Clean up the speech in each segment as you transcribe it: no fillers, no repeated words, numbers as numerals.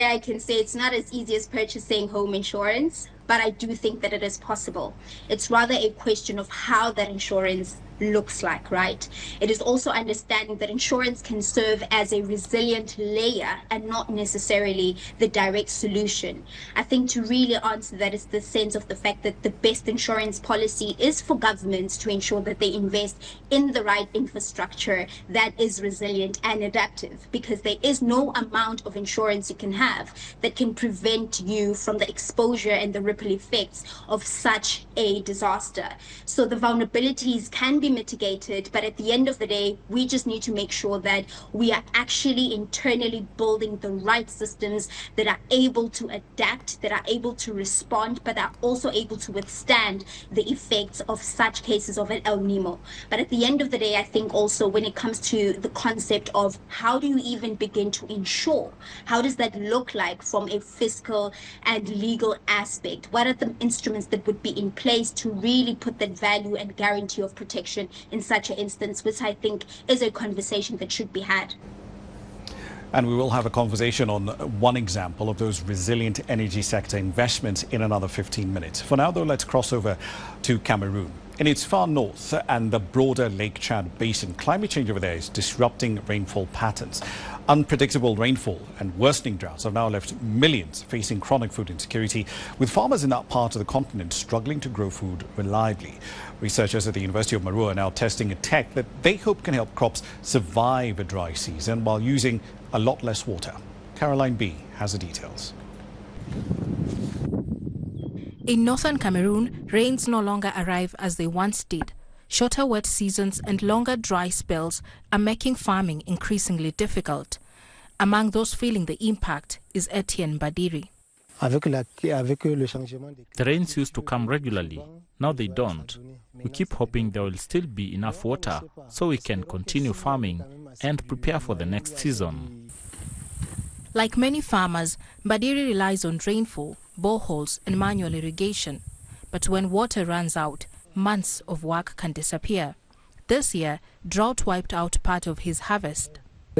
I can say it's not as easy as purchasing home insurance, but I do think that it is possible. It's rather a question of how that insurance looks like, right? It is also understanding that insurance can serve as a resilient layer and not necessarily the direct solution. I think to really answer that is the sense of the fact that the best insurance policy is for governments to ensure that they invest in the right infrastructure that is resilient and adaptive, because there is no amount of insurance you can have that can prevent you from the exposure and the ripple effects of such a disaster. So the vulnerabilities can be mitigated, but at the end of the day, we just need to make sure that we are actually internally building the right systems that are able to adapt, that are able to respond, but are also able to withstand the effects of such cases of an El Nino. But at the end of the day, I think also when it comes to the concept of how do you even begin to insure, how does that look like from a fiscal and legal aspect? What are the instruments that would be in place to really put that value and guarantee of protection in such an instance, which I think is a conversation that should be had. And we will have a conversation on one example of those resilient energy sector investments in another 15 minutes. For now, though, let's cross over to Cameroon. In its far north and the broader Lake Chad basin, climate change over there is disrupting rainfall patterns. Unpredictable rainfall and worsening droughts have now left millions facing chronic food insecurity, with farmers in that part of the continent struggling to grow food reliably. Researchers at the University of Marua are now testing a tech that they hope can help crops survive a dry season while using a lot less water. Caroline B has the details. In northern Cameroon, rains no longer arrive as they once did. Shorter wet seasons and longer dry spells are making farming increasingly difficult. Among those feeling the impact is Etienne Badiri. The rains used to come regularly. Now they don't. We keep hoping there will still be enough water so we can continue farming and prepare for the next season. Like many farmers, Badiri relies on rainfall, boreholes and manual irrigation. But when water runs out, months of work can disappear. This year, drought wiped out part of his harvest.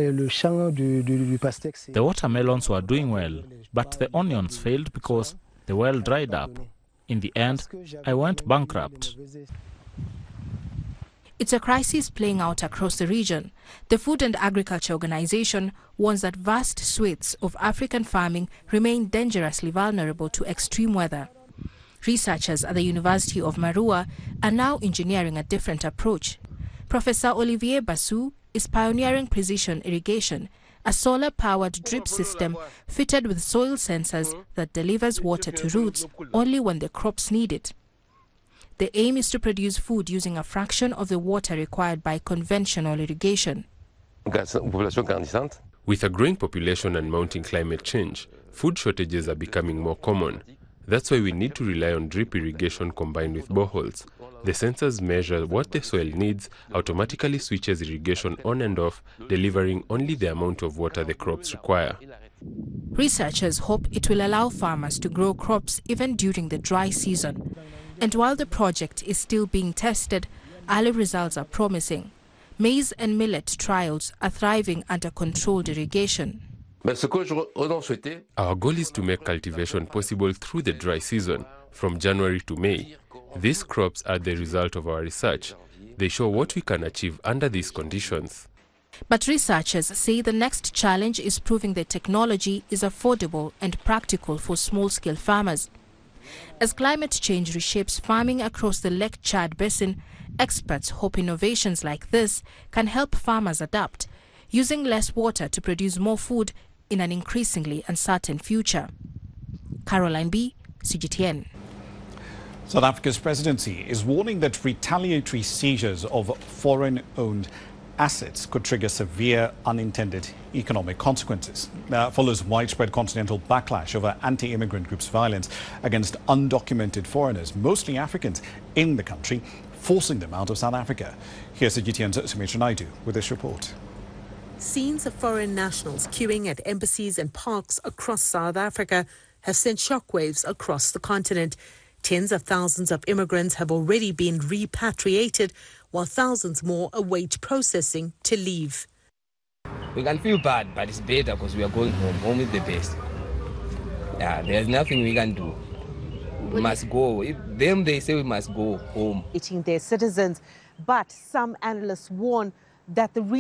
The watermelons were doing well, but the onions failed because the well dried up. In the end, I went bankrupt. It's a crisis playing out across the region. The Food and Agriculture Organization warns that vast swathes of African farming remain dangerously vulnerable to extreme weather. Researchers at the University of Marua are now engineering a different approach. Professor Olivier Bassou is pioneering precision irrigation, a solar-powered drip system fitted with soil sensors that delivers water to roots only when the crops need it. The aim is to produce food using a fraction of the water required by conventional irrigation. With a growing population and mounting climate change, food shortages are becoming more common. That's why we need to rely on drip irrigation combined with boreholes. The sensors measure what the soil needs, automatically switches irrigation on and off, delivering only the amount of water the crops require. Researchers hope it will allow farmers to grow crops even during the dry season. And while the project is still being tested, early results are promising. Maize and millet trials are thriving under controlled irrigation. Our goal is to make cultivation possible through the dry season, from January to May. These crops are the result of our research. They show what we can achieve under these conditions. But researchers say the next challenge is proving the technology is affordable and practical for small-scale farmers. As climate change reshapes farming across the Lake Chad basin, experts hope innovations like this can help farmers adapt, using less water to produce more food in an increasingly uncertain future. Caroline B, CGTN. South Africa's presidency is warning that retaliatory seizures of foreign-owned assets could trigger severe unintended economic consequences. That follows widespread continental backlash over anti-immigrant groups' violence against undocumented foreigners, mostly Africans, in the country, forcing them out of South Africa. Here's CGTN's Sumitra Naidu with this report. Scenes of foreign nationals queuing at embassies and parks across South Africa have sent shockwaves across the continent. Tens of thousands of immigrants have already been repatriated, while thousands more await processing to leave. We can feel bad, but it's better because we are going home. Home is the best. Yeah, there's nothing we can do. We must go. They say we must go home. Their citizens, but some analysts warn that the